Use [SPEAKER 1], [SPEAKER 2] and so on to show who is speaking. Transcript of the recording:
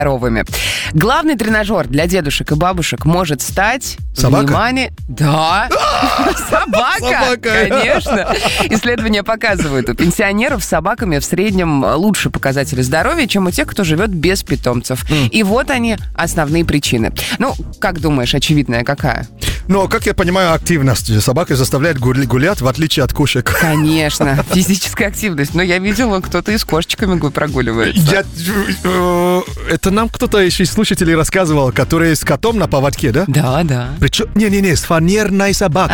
[SPEAKER 1] здоровыми. Главный тренажер для дедушек и бабушек может стать...
[SPEAKER 2] Собака?
[SPEAKER 1] Внимание! Да! Собака! Конечно! Исследования показывают, у пенсионеров с собаками в среднем лучше показатели здоровья, чем у тех, кто живет без питомцев. И вот они, основные причины. Ну, как думаешь, очевидная какая?
[SPEAKER 2] Но, как я понимаю, активность собаки заставляет гулять, в отличие от кошек.
[SPEAKER 1] Конечно, физическая активность. Но я видела, кто-то и с кошечками прогуливается.
[SPEAKER 2] Это нам кто-то еще из слушателей рассказывал, который с котом на поводке, да?
[SPEAKER 1] Да.
[SPEAKER 2] Причем, не, с фанерной собакой.